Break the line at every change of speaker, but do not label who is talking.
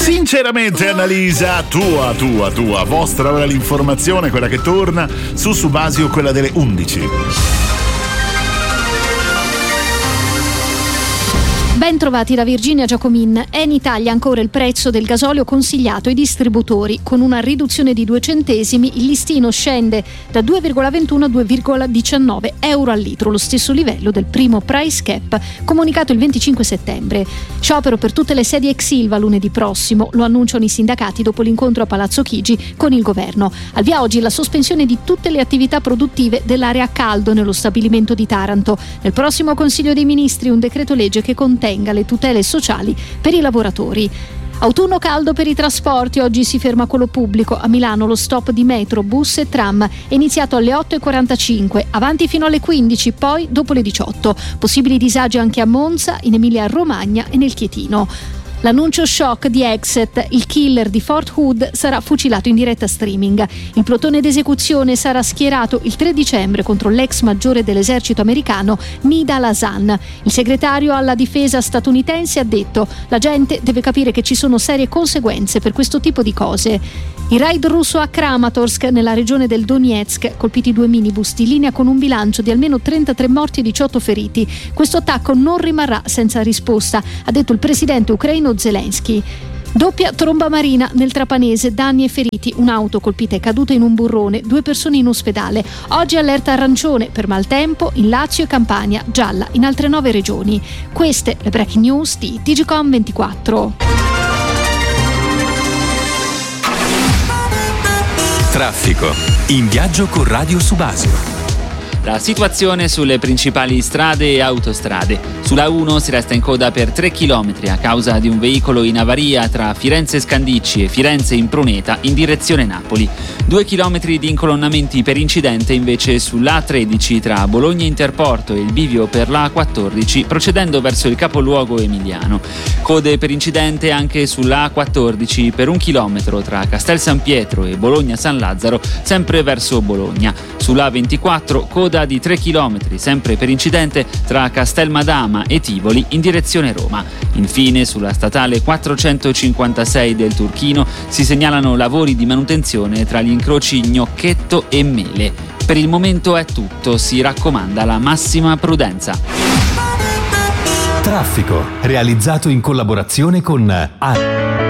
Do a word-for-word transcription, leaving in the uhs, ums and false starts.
Sinceramente Annalisa, tua, tua, tua, vostra ora l'informazione, quella che torna su Subasio, quella delle undici.
Ben trovati da Virginia Giacomin. È in Italia ancora il prezzo del gasolio consigliato ai distributori. Con una riduzione di due centesimi il listino scende da due virgola ventuno a due virgola diciannove euro al litro, lo stesso livello del primo price cap comunicato il venticinque settembre. Sciopero per tutte le sedi ex Ilva lunedì prossimo, lo annunciano i sindacati dopo l'incontro a Palazzo Chigi con il governo. Al via oggi la sospensione di tutte le attività produttive dell'area a caldo nello stabilimento di Taranto. Nel prossimo Consiglio dei Ministri un decreto legge che contenga le tutele sociali per i lavoratori. Autunno caldo per i trasporti, oggi si ferma quello pubblico. A Milano lo stop di metro, bus e tram è iniziato alle otto e quarantacinque, avanti fino alle quindici, poi dopo le diciotto. Possibili disagi anche a Monza, in Emilia-Romagna e nel Chietino. L'annuncio shock di Exet, il killer di Fort Hood, sarà fucilato in diretta streaming. Il plotone d'esecuzione sarà schierato il tre dicembre contro l'ex maggiore dell'esercito americano Nida al-Hassan. Il segretario alla difesa statunitense ha detto: la gente deve capire che ci sono serie conseguenze per questo tipo di cose. Il raid russo a Kramatorsk, nella regione del Donetsk, colpiti due minibus di linea con un bilancio di almeno trentatré morti e diciotto feriti. Questo attacco non rimarrà senza risposta, ha detto il presidente ucraino Zelensky. Doppia tromba marina nel Trapanese, danni e feriti, un'auto colpita è caduta in un burrone, due persone in ospedale. Oggi allerta arancione per maltempo in Lazio e Campania, gialla in altre nove regioni. Queste le breaking news di T G Com ventiquattro.
Traffico. In viaggio con Radio Subasio.
La situazione sulle principali strade e autostrade. Sulla uno si resta in coda per tre chilometri a causa di un veicolo in avaria tra Firenze Scandicci e Firenze Impruneta in direzione Napoli. Due chilometri di incolonnamenti per incidente invece sull'A tredici tra Bologna Interporto e il bivio per l'A quattordici procedendo verso il capoluogo emiliano. Code per incidente anche sull'A quattordici per un chilometro tra Castel San Pietro e Bologna San Lazzaro, sempre verso Bologna. Sull'A ventiquattro coda di tre chilometri, sempre per incidente, tra Castelmadama e Tivoli in direzione Roma. Infine, sulla statale quattrocentocinquantasei del Turchino si segnalano lavori di manutenzione tra gli incroci Gnocchetto e Mele. Per il momento è tutto, si raccomanda la massima prudenza.
Traffico, realizzato in collaborazione con A.